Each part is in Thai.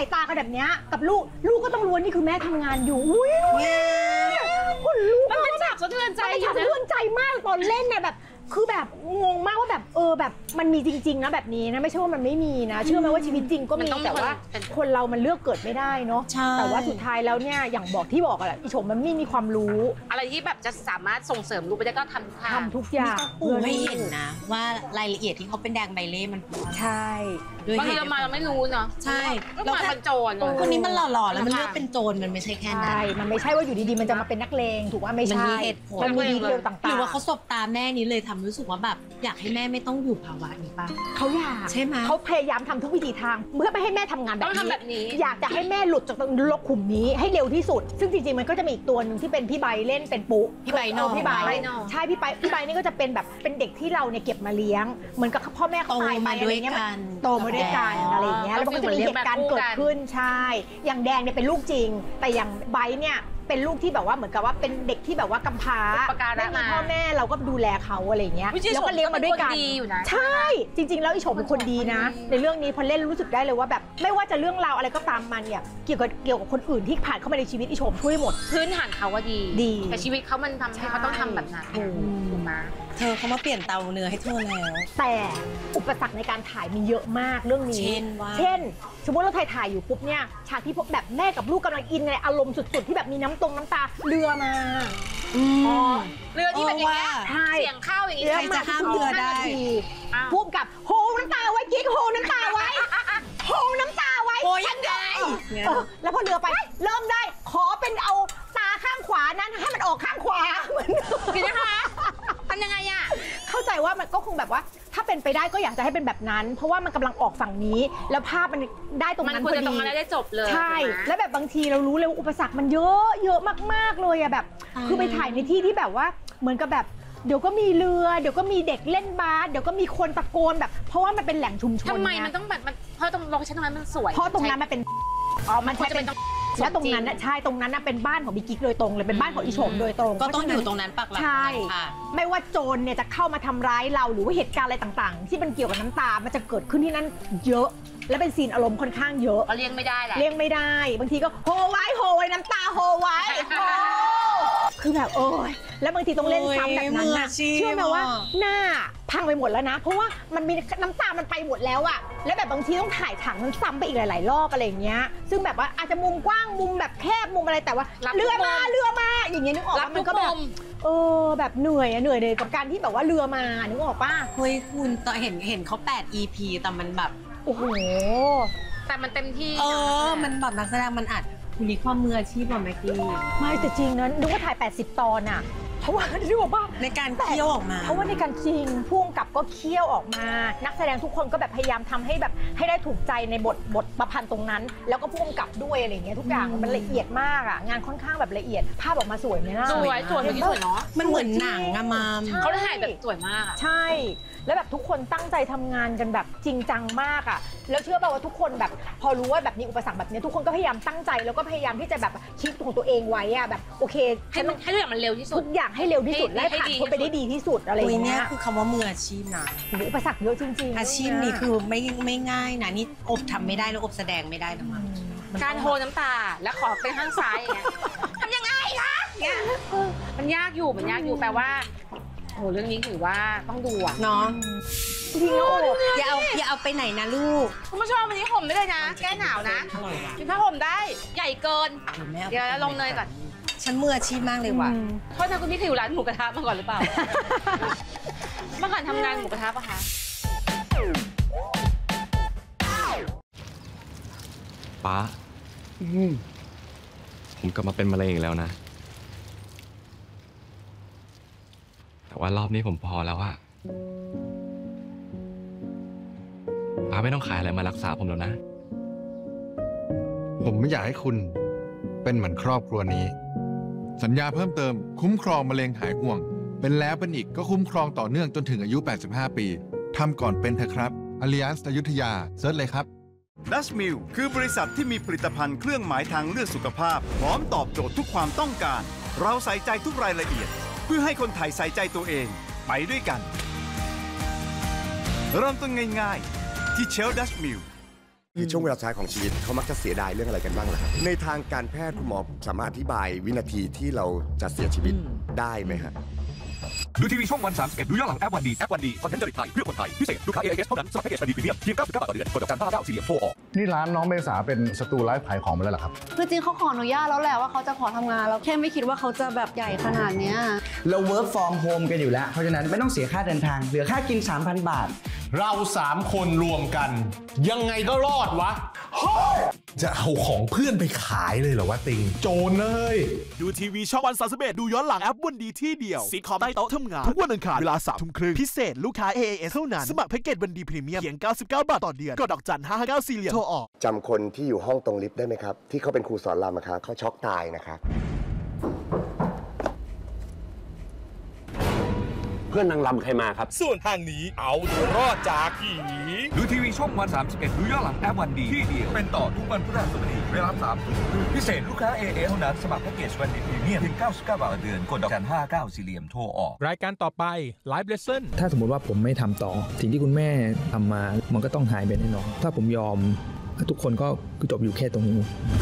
ายตากันแบบนี้กับลูกก็ต้องรู้ว่านี่คือแม่ทำงานอยู่อุ้ยคนลูกมันเป็นฉากสะเทือนใจสะเทือนใจมากตอนเล่นเนี่ยแบบคือแบบงงมากว่าแบบแบบมันมีจริงๆนะแบบนี้นะไม่ใช่ว่ามันไม่มีนะเชื่อไหมว่าชีวิตจริงก็มีแต่ว่าคนเรามันเลือกเกิดไม่ได้เนาะแต่ว่าสุดท้ายแล้วเนี่ยอย่างที่บอกอะแหละอีชมมันไม่มีความรู้อะไรที่แบบจะสามารถส่งเสริมลูกไปได้ก็ทำทุกอย่างปูไม่เห็นนะว่ารายละเอียดที่เขาเป็นแดงใบเล่มันใช่บางทีเรามาเราไม่รู้เนาะใช่แล้วมาเป็นโจรคนนี้มันหล่อๆแล้วมันเลือกเป็นโจรมันไม่ใช่แค่นั้นมันไม่ใช่ว่าอยู่ดีๆมันจะมาเป็นนักเลงถูกว่าไม่ใช่มันมีดีเทลต่างๆหรือว่าเขาสบตาแม่นี้เลยทำรู้สึกว่าแบบอยากให้แม่ไม่ต้องอยู่ภาวะนี้ป่ะเขาอยากใช่ไหมเขาพยายามทำทุกวิธีทางเพื่อไม่ให้แม่ทำงานแบบนี้อยากจะให้แม่หลุดจากโลกขุมนี้ให้เร็วที่สุดซึ่งจริงๆมันก็จะมีอีกตัวหนึ่งที่เป็นพี่ใบเล่นเป็นปุ๊พี่ใบนอพี่ใบใช่พี่ใบนี่ก็จะเป็นแบบเป็นเด็กที่เราเนี่ยเก็บมาเลี้ยงเหมือนกับพ่อแม่เขาตายไปอะไรเงี้ยโตมาด้วยกันอะไรอย่างเงี้ยแล้วมันก็จะมีเหตุการณ์เกิดขึ้นใช่อย่างแดงเนี่ยเป็นลูกจริงแต่อย่างใบเนี่ยเป็นลูกที่แบบว่าเหมือนกับว่าเป็นเด็กที่แบบว่ากำพร้าไม่มีพ่อแม่เราก็ดูแลเขาอะไรอย่างเงี้ยแล้วก็เลี้ยงมาด้วยกันใช่จริงๆแล้วอีโฉมเป็นคนดีนะในเรื่องนี้พอเล่นรู้สึกได้เลยว่าแบบไม่ว่าจะเรื่องราวอะไรก็ตามมันเนี่ยเกี่ยวกับคนอื่นที่ผ่านเข้ามาในชีวิตอีโฉมช่วยหมดพื้นฐานเขาว่าดีแต่ชีวิตเขามันทำให้เขาต้องทำแบบนั้นถูกไหมเธอเขามาเปลี่ยนเตาเนื้อให้เธอแล้วแต่อุปสรรคในการถ่ายมีเยอะมากเรื่องนี้เช่นสมมติเราถ่ายอยู่ปุ๊บเนี่ยฉากที่พวกแบบแม่กับลูกกำลังอินในอารมณ์สุดๆที่แบบมีน้ำตาเรือมาเรือที่เป็นอย่างนี้เสียงเข้าอย่างนี้ใครจะห้ามเรือได้พูดกับโฮน้ำตาไว้กิ๊กโฮน้ำตาไว้โฮน้ำตาไว้โอ้ยังไงแล้วพอเรือไปเริ่มได้ขอเป็นเอาตาข้างขวานั้นให้มันออกข้างขวาเหมือนกันนะคะทำยังไงอะเข้าใจว่ามันก็คงแบบว่าถ้าเป็นไปได้ก็อยากจะให้เป็นแบบนั้นเพราะว่ามันกำลังออกฝั่งนี้แล้วภาพมันได้ตรงนั้นพอดีมันควรจะตรงนั้นได้จบเลยใช่แล้วแบบบางทีเรารู้เลยว่าอุปสรรคมันเยอะมากๆเลยอะแบบคือไปถ่ายในที่ที่แบบว่าเหมือนกับแบบเดี๋ยวก็มีเรือเดี๋ยวก็มีเด็กเล่นบาสเดี๋ยวก็มีคนตะโกนแบบเพราะว่ามันเป็นแหล่งชุมชนทำไมมันต้องแบบเพราะตรงโลเคชั่นตรงนั้นมันสวยเพราะตรงนั้นมันเป็นมันใช่เป็นแล้วตรงนั้นใช่ตรงนั้นเป็นบ้านของบิ๊กกิ๊กโดยตรงเลยเป็นบ้านของอีโฉมโดยตรงก็ต้องอยู่ตรงนั้นปักหลักใช่ไม่ว่าโจรเนี่ยจะเข้ามาทำร้ายเราหรือว่าเหตุการณ์อะไรต่างๆที่มันเกี่ยวกับน้ำตามันจะเกิดขึ้นที่นั่นเยอะและเป็นซีนอารมณ์ค่อนข้างเยอะก็เลี่ยงไม่ได้แหละเลี่ยงไม่ได้บางทีก็โฮไว้น้ำตาโฮไว้คือแบบแล้วบางทีต้องเล่นซ้ำแบบนั้นนะเชื่อไหมว่าหน้าพังไปหมดแล้วนะเพราะว่ามันมีน้ำตามันไปหมดแล้วอะแล้วแบบบางทีต้องถ่ายฉากนั้นซ้ำไปอีกหลายๆรอบอะไรอย่างเงี้ยซึ่งแบบว่าอาจจะมุมกว้างมุมแบบแคบมุมอะไรแต่ว่าเรือมาอย่างเงี้ยนึกออกว่ามันก็แบบแบบเหนื่อยเลยกับการที่แบบว่าเรือมานึกออกป่ะเฮ้ยคุณตอนเห็นเขา8 EP แต่มันแบบโอ้โหแต่มันเต็มที่มันแบบนักแสดงมันอัดคุณมีความมืออาชีพกว่าแม็กกี้ไม่แต่จริงนะนึกว่าถ่าย80 ตอนอะเพราะว่าที่บอกว่าในการเคี่ยวออกมาเพราะว่าในการจริงพุ่งกับก็เคี่ยวออกมานักแสดงทุกคนก็แบบพยายามทำให้แบบให้ได้ถูกใจในบทประพันธ์ตรงนั้นแล้วก็พุ่งกับด้วยอะไรเงี้ยทุกอย่างมันละเอียดมากอ่ะงานค่อนข้างแบบละเอียดภาพออกมาสวยไหมล่ะสวยเมื่อกี้สวยเนาะมันเหมือนหนังอะมามเขาถ่ายแบบสวยมากใช่แล้วแบบทุกคนตั้งใจทำงานกันแบบจริงจังมากอ่ะแล้วเชื่อป่ะว่าทุกคนแบบพอรู้ว่าแบบมีอุปสรรคแบบนี้ทุกคนก็พยายามตั้งใจแล้วก็พยายามที่จะแบบคิดของตัวเองไว้อ่ะแบบโอเคให้ทุกอย่างมันเร็วที่สุดทุกอย่างให้เร็วที่สุดและผ่านพ้นไปได้ดีที่สุดอะไรอย่างเงี้ยคือคำว่ามืออาชีพนะอุปสรรคเยอะจริงๆอาชีพนี้คือไม่ง่ายนะนี่อบทำไม่ได้แล้วอบแสดงไม่ได้นะมันการโฮน้ำตาแล้วขอเป็นข้างซ้ายอย่างเงี้ยทำยังไงคะเนี่ยมันยากอยู่แปลว่าโอ้เรื่องนี้ถือว่าต้องดูอ่ะเนาะจริงแล้วอย่าเอาไปไหนนะลูกคุณผู้ชมวันนี้ห่มได้เลยนะแก้หนาวนะกินผ้าห่มได้ใหญ่เกินเดี๋ยวลงเนยก่อนฉันมืออาชีพมากเลยว่ะเพราะฉะนั้นคุณพี่เคยอยู่ร้านหมูกระทะมาก่อนหรือเปล่าเมื่อก่อนทำงานหมูกระทะปะคะป๊าผมกลับมาเป็นมะเร็งอีกแล้วนะแต่ว่ารอบนี้ผมพอแล้วอะป๊าไม่ต้องขายอะไรมารักษาผมแล้วนะผมไม่อยากให้คุณเป็นเหมือนครอบครัวนี้สัญญาเพิ่มเติมคุ้มครองมะเร็งหายห่วงเป็นแล้วเป็นอีกก็คุ้มครองต่อเนื่องจนถึงอายุ85 ปีทำก่อนเป็นเถอะครับ Allianz อยุธยาเซิร์ชเลยครับ Dutch Mill คือบริษัทที่มีผลิตภัณฑ์เครื่องหมายทางเลือกสุขภาพพร้อมตอบโจทย์ทุกความต้องการเราใส่ใจทุกรายละเอียดเพื่อให้คนไทยใส่ใจตัวเองไปด้วยกันเริ่มต้นง่ายๆที่ Shell Dutch Mill คือช่วงเวลาท้ายของชีวิตเขามักจะเสียดายเรื่องอะไรกันบ้างล่ะครับในทางการแพทย์คุณหมอสามารถอธิบายวินาทีที่เราจะเสียชีวิตได้ไหมฮะดูทีวีช่องวัน31ดูย้อนหลังแอปวันดีคอนเทนต์จริตไทยเพื่อคนไทยพิเศษลูกค้า AIS เท่านั้นสมัครแพ็กเกจวันดีพรีเมียมเพียง99 บาทต่อเดือนกดดอกจัน59 4 เหลี่ยมโทรออกนี่ร้านน้องเมษาเป็นสตูไลฟ์ขายของไปแล้วเหรอครับคือจริงเขาขออนุญาตแล้วแหละว่าเขาจะขอทำงานแล้วแค่ไม่คิดว่าเขาจะแบบใหญ่ขนาดเนี้ยเรา work from home กันอยู่แล้วเพราะฉะนั้นไม่ต้องเสียค่าเดินทางเหลือค่ากิน 3,000 บาทเรา3คนรวมกันยังไงก็รอดวะจะเอาของเพื่อนไปขายเลยเหรอวะติงโจรเลยดูทีวีช่องวัน31ดูย้อนหลังแอปวันดีที่เดียวซีคอมใต้โต๊ะทำงานทุกวันอังคารเวลา 3:30 พิเศษลูกค้า AIS เท่านั้นสมัครแพ็กเกจวันดีพรีเมียมเพียง99 บาทต่อเดือนกดดอกจัน559 4 เหลี่ยมโทรออกจำคนที่อยู่ห้องตรงลิฟต์ได้ไหมครับที่เขาเป็นครูสอนรำนะครับเขาช็อกตายนะครับเพื่อนนางรำใครมาครับส่วนทางนี้เอาตัวรอดจากผีดูทีวีช่องวัน31ดูย้อนหลังแอปวันดีที่เดียวเป็นต่อทุกวันพฤหัสบดีเวลา 3:00 พิเศษลูกค้า AIS เท่านั้นสมัครแพ็กเกจวันดีพรีเมียมเพียง99 บาทต่อเดือนกดดอกจัน59 4 เหลี่ยมโทรออกรายการต่อไป Live Lesson ถ้าสมมติว่าผมไม่ทำต่อสิ่งที่คุณแม่ทำมามันก็ต้องหายไปแน่นอนถ้าผมยอมทุกคนก็จบอยู่แค่ตรงนี้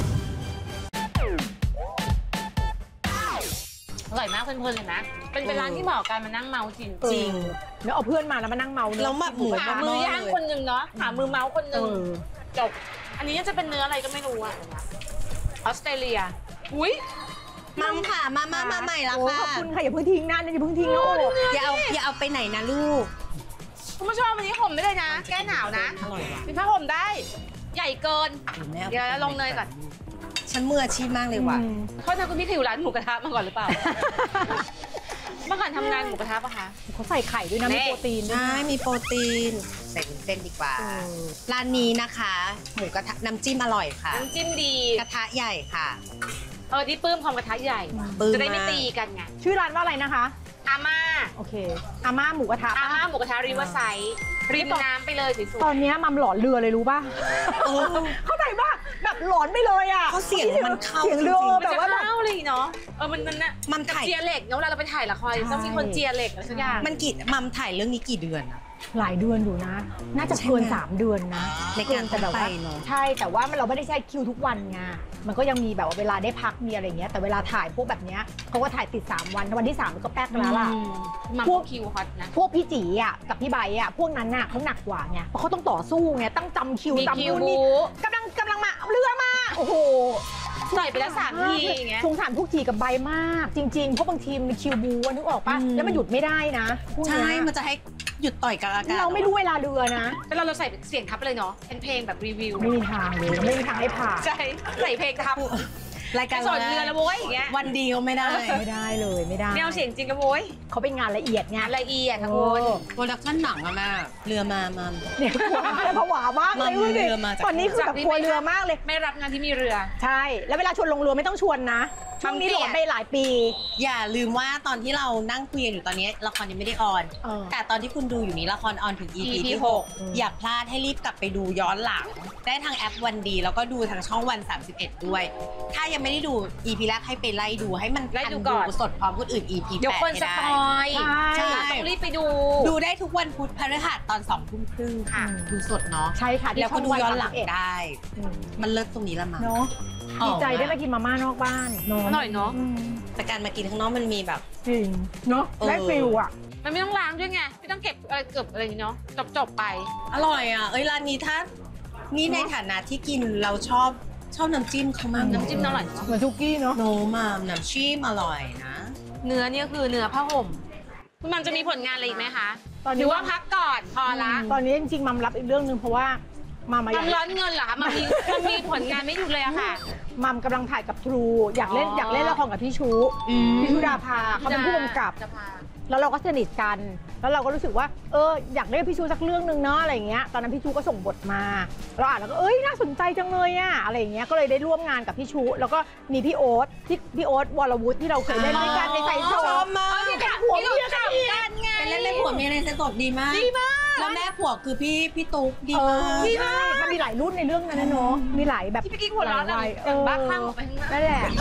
อร่อยมากเพลินๆเลยนะเป็นร้านที่เหมาะกันมานั่งเมาจริงแล้วเอาเพื่อนมาแล้วมานั่งเมาแล้วหมักหมูหามือย่างคนหนึ่งเนาะหามือเมาคนหนึ่งจบอันนี้จะเป็นเนื้ออะไรก็ไม่รู้อ่ะออสเตรเลียอุ้ยมัมค่ะมาใหม่แล้วค่ะขอบคุณค่ะอย่าเพิ่งทิ้งนะอย่าเพิ่งทิ้งนะโอ้อย่าเอาไปไหนนะลูกคุณผู้ชมวันนี้ห่มได้เลยนะแก้หนาวนะมีผ้าห่มได้ใหญ่เกินเดี๋ยวลงเนยก่อนฉันมืออาชีพมากเลยว่ะโทษนะคุณพี่เคยอยู่ร้านหมูกระทะมาก่อนหรือเปล่าเมื่อก่อนทำงานหมูกระทะปะคะเขาใส่ไข่ด้วยนะมีโปรตีนใช่มีโปรตีนใส่เส้นดีกว่าร้านนี้นะคะหมูกระทะน้ำจิ้มอร่อยค่ะน้ำจิ้มดีกระทะใหญ่ค่ะที่ปื้มความกระทะใหญ่จะได้ไม่ตีกันไงชื่อร้านว่าอะไรนะคะอาม่าโอเคอาม่าหมูกระทะอาม่าหมูกระทะริเวอร์ไซด์ริมน้ำไปเลยสวยๆตอนนี้มัมหลอนเรือเลยรู้ป่ะเข้าใจป่ะแบบหลอนไปเลยอ่ะเขาเสียงมันเข้าเสียงเรือแบบว่าเข้าเลยเนาะมันน่ะมัมถ่ายเจียเหล็กเนาะเวลาเราไปถ่ายละครต้องมีคนเจียเหล็กอะไรสักอย่างมัมถ่ายเรื่องนี้กี่เดือนอะหลายเดือนอยู่นะน่าจะเกิน3 เดือนนะในการแต่แบบว่าใช่แต่ว่าเราไม่ได้ใช้คิวทุกวันไงมันก็ยังมีแบบว่าเวลาได้พักมีอะไรเงี้ยแต่เวลาถ่ายพวกแบบเนี้ยเขาก็ถ่ายติด3 วันวันที่3มันก็แป๊กแล้วล่ะพวกคิวฮอตนะพวกพี่จีอ่ะกับพี่ใบอ่ะพวกนั้นน่ะเขาหนักกว่าไงเพราะเขาต้องต่อสู้ไงตั้งจำคิวจำนู่นนี่กำลังมาเรือมาโอ้โหใส่ไปแล้ว3 ทีอย่างเงี้ยสงสารพวกจีกับใบมากจริงๆเพราะบางทีมันคิวบูนึกออกป่ะแล้วมันหยุดไม่ได้นะใช่มันจะให้หยุดต่อยกับอากาศเราไม่รู้เวลาเรือนะแต่เราใส่เสียงทับเลยเนาะเป็นเพลงแบบรีวิวไม่มีทางเลยไม่มีทางให้ผ่านใช่ใส่เพลงทับรายการสอนเรือแล้วโว้ยอย่างเงี้ยวันดีก็ไม่ได้เลยไม่ได้แนวเสียงจริงกันโว้ยเขาเป็นงานละเอียดงานละเอียดค่ะคุณโปรดักชั่นหนังอะแม่เรือมาเนี่ยผวามากเลยเรือมาตอนนี้คือแบบกลัวเรือมากเลยไม่รับงานที่มีเรือใช่แล้วเวลาชวนลงเรือไม่ต้องชวนนะช่วงนี้หลอนไปหลายปีอย่าลืมว่าตอนที่เรานั่งคุยกันอยู่ตอนนี้ละครยังไม่ได้ออนแต่ตอนที่คุณดูอยู่นี้ละครออนถึง EP ที่ 6อย่าพลาดให้รีบกลับไปดูย้อนหลังได้ทางแอปวันดีแล้วก็ดูทางช่องวัน31ด้วยถ้ายังไม่ได้ดู EP แรกให้ไปไล่ดูให้มันไล่ดูก่อนสดพร้อมคนอื่น EP 8 เดี๋ยวคนสปอยใช่ต้องรีบไปดูได้ทุกวันพุธพฤหัสตอน20:30ค่ะดูสดเนาะใช่ค่ะแล้วก็ดูย้อนหลังได้มันเลิศตรงนี้ละมั้งดีใจได้มากินมาม่านอกบ้านอร่อยเนาะแต่การมากินข้างนอกมันมีแบบจริงเนาะได้ฟิลอ่ะมันไม่ต้องล้างด้วยไงไม่ต้องเก็บอะไรเกือบอะไรอย่างเนาะจบไปอร่อยอ่ะร้านนี้ถ้านี่ในฐานะที่กินเราชอบน้ำจิ้มเขามากน้ำจิ้มอร่อยเหมือนทุกี้เนาะโนมาน้ำจิ้มอร่อยนะเนื้อนี่คือเนื้อผ้าห่มคุณมัมจะมีผลงานอะไรอีกไหมคะหรือว่าพักก่อนพอละตอนนี้จริงๆมัมรับอีกเรื่องนึงเพราะว่ามัมร้อนเงินเหรอคะมัมมีผลงานไม่หยุดเลยอะค่ะมัมกำลังถ่ายกับทรูอยากเล่นละครกับพี่ชูดาภาเขาเป็นผู้กำกับแล้วเราก็สนิทกันแล้วเราก็รู้สึกว่าอยากเล่นพี่ชูสักเรื่องนึงเนาะอะไรเงี้ยตอนนั้นพี่ชูก็ส่งบทมาเราอ่านแล้วก็น่าสนใจจังเลยอะอะไรเงี้ยก็เลยได้ร่วมงานกับพี่ชูแล้วก็มีพี่โอ๊ตวรวุฒิที่เราเคยเล่นด้วยกันในใจชอบมากเป็นผัวเมียกันไงเป็นเล่นผัวเมียในเซตดีมากแล้วแม่ผัวคือพี่ตุ๊กดีมากมันมีหลายรุ่นในเรื่องนั้นนะเนาะมีหลายแบบที่พี่กิ๊กหัวเราะอะไรบ้าคลั่งออกไปข้างหน้านั่นแหละ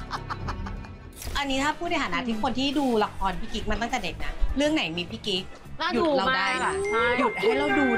อันนี้ถ้าพูดในฐานะที่คนที่ดูละครพี่กิ๊กมาตั้งแต่เด็กนะเรื่องไหนมีพี่กิ๊กน่าหยุดูดเราได้มากอะใช่หยุดให้เราดู